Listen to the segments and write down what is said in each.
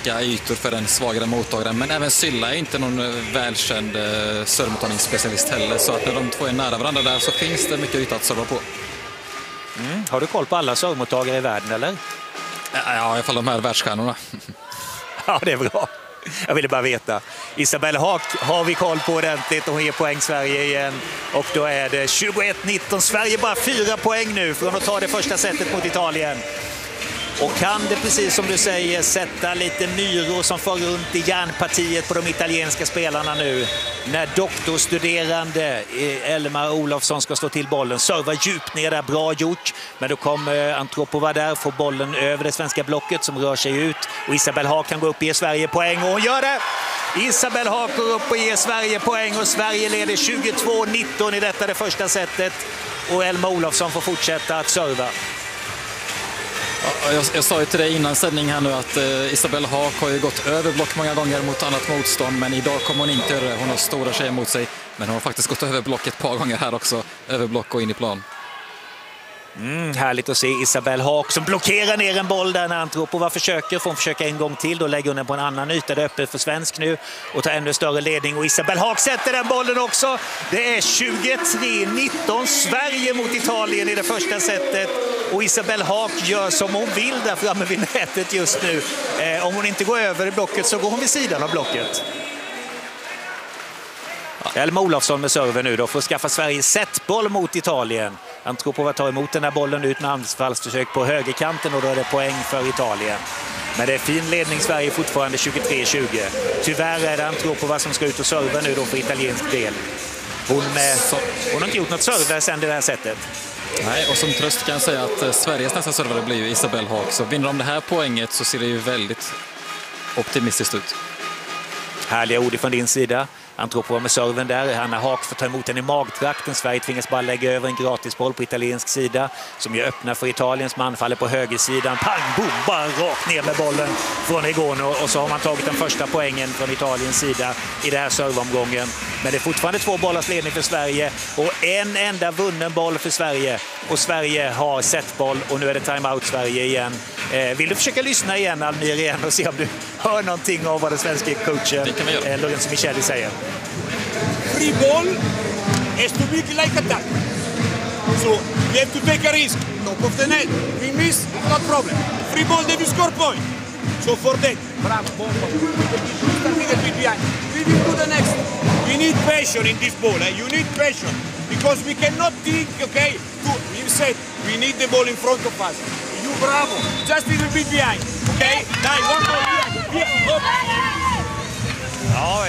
täcka ytor för den svagare mottagaren. Men även Sylla är inte någon välkänd servemottagningsspecialist heller. Så att när de två är nära varandra där så finns det mycket yta att serva på. Har du koll på alla servemottagare i världen eller? Ja, i alla fall de här världsstjärnorna. Ja, det är bra. Jag ville bara veta. Isabel Haak har vi koll på ordentligt och hon ger poäng Sverige igen. Och då är det 21-19. Sverige bara 4 poäng nu från att ta det första setet mot Italien. Och kan det, precis som du säger, sätta lite myror som far runt i järnpartiet på de italienska spelarna nu. När doktorstuderande Elmar Olofsson ska slå till bollen. Serva djupt ner där, bra gjort. Men då kommer Antropova där, får bollen över det svenska blocket som rör sig ut. Och Isabel Haak kan gå upp och ge Sverige poäng. Och hon gör det! Isabel Haak går upp och ger Sverige poäng. Och Sverige leder 22-19 i detta det första setet. Och Elmar Olofsson får fortsätta att serva. Jag sa ju till dig innan sändning här nu att Isabel Haak har ju gått över block många gånger mot annat motstånd, men idag kommer hon inte göra det. Hon har stora tjejer mot sig, men hon har faktiskt gått över block ett par gånger här också. Över block och in i plan. Härligt att se Isabel Haak som blockerar ner en boll där när Antropova försöker. Får hon försöka en gång till, då lägger hon den på en annan yta. Det är öppet för svensk nu och tar ännu större ledning. Och Isabel Haak sätter den bollen också. Det är 23-19 Sverige mot Italien i det första setet. Och Isabel Haak gör som hon vill där framme vid nätet just nu. Om hon inte går över i blocket så går hon vid sidan av blocket. Elmar Olofsson med serven nu då för att skaffa Sverige setboll mot Italien. Antropova tar emot den här bollen ut med anfallsförsök på högerkanten och då är det poäng för Italien. Men det är fin ledning Sverige fortfarande 23-20. Tyvärr är det Antropova som ska ut och serva nu då för italiensk del. Hon har inte gjort något serve sen det här sättet. Nej, och som tröst kan jag säga att Sveriges nästa servare blir ju Isabel Haak. Så vinner de det här poänget så ser det ju väldigt optimistiskt ut. Härliga ord från din sida. Antropova med serven där. Hanna Haak får ta emot den i magtrakten. Sverige tvingas bara lägga över en gratisboll på italiensk sida som ju öppnar för Italiens man. Faller på högersidan. Pang, boom, bara rakt ner med bollen från Egono. Och så har man tagit den första poängen från Italiens sida i den här servomgången. Men det är fortfarande 2 bollars ledning för Sverige och en enda vunnen boll för Sverige. Och Sverige har setboll och nu är det timeout Sverige igen. Vill du försöka lyssna igen, Almir, igen och se om du hör någonting av vad den svenska coachen Lorenzo Micheli säger? Free ball has to be like attack. So we have to take a risk. Top of the net. We miss, not problem. Free ball, then you score point. So for that, bravo, starting a bit behind. We will do the next. We need passion in this ball. You need passion because we cannot think. Okay, you said we need the ball in front of us. You bravo, just a little bit behind. Okay, now one ball. Ja,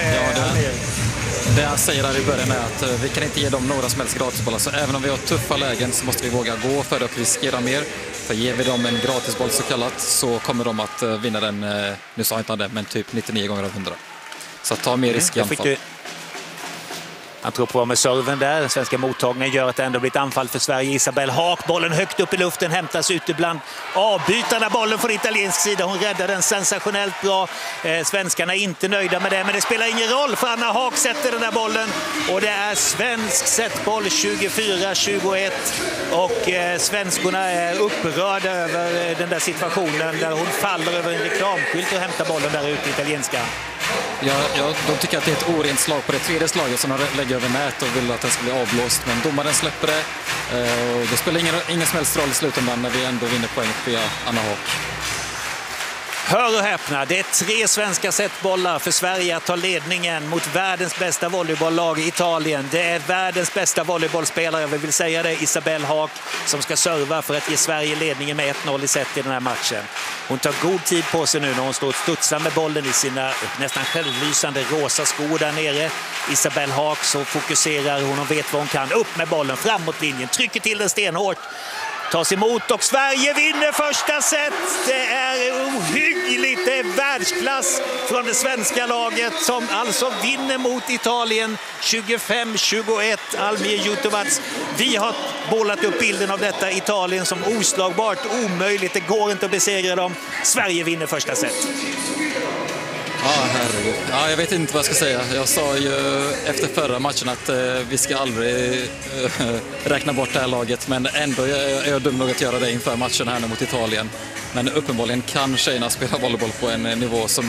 det han säger där i början är att vi kan inte ge dem några som helst gratisbollar. Så även om vi har tuffa lägen så måste vi våga gå för att riskera mer. För ger vi dem en gratisboll så kallat så kommer de att vinna den, nu sa jag inte det, men typ 99 gånger av 100. Så ta mer risk i anfall. Antropova med serven där. Den svenska mottagningen gör att det ändå blir ett anfall för Sverige. Isabel Haak, bollen högt upp i luften, hämtas ut ibland avbytarna bollen från italiensk sida. Hon räddar den sensationellt bra. Svenskarna är inte nöjda med det, men det spelar ingen roll för Anna Haak sätter den där bollen. Och det är svensk setboll 24-21. Och svenskorna är upprörda över den där situationen där hon faller över en reklamskylt och hämtar bollen där ute i italienska. De tycker att det är ett orent slag på det tredje slaget som de lägger över nät och vill att den ska bli avblåst. Men domaren släpper det. Det spelar ingen som helst roll i slutändan när vi ändå vinner poäng via Anna Haak. Hör och häpna, det är 3 svenska setbollar för Sverige att ta ledningen mot världens bästa volleybolllag i Italien. Det är världens bästa volleybollspelare, vi vill säga det, Isabel Haak, som ska serva för att ge Sverige ledningen med 1-0 i set i den här matchen. Hon tar god tid på sig nu när hon står och studsar med bollen i sina nästan självlysande rosa skor där nere. Isabel Haak så fokuserar hon och vet vad hon kan. Upp med bollen, framåt linjen, trycker till den stenhårt. Tas emot och Sverige vinner första set. Det är ohyggligt, det är världsklass från det svenska laget som alltså vinner mot Italien 25-21. Almir Jutovac, vi har bollat upp bilden av detta Italien som oslagbart, omöjligt, det går inte att besegra dem. Sverige vinner första set. Ja, herregud. Ja, jag vet inte vad jag ska säga. Jag sa ju efter förra matchen att vi ska aldrig räkna bort det här laget. Men ändå är jag dum nog att göra det inför matchen här nu mot Italien. Men uppenbarligen kan tjejerna spela volleyboll på en nivå som